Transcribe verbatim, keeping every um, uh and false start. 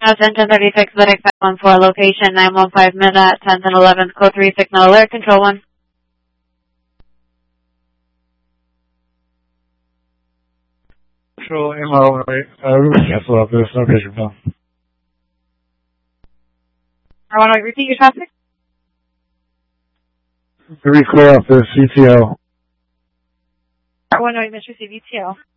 Ascension thirty-six, Lytic five one four, location nine one five Minna, tenth and eleventh, code three, signal alert, control one. Control M O, right? Uh, we can cancel out this, no picture now. I want to repeat your traffic. We clear off this C T O. I want to miss receive E T L.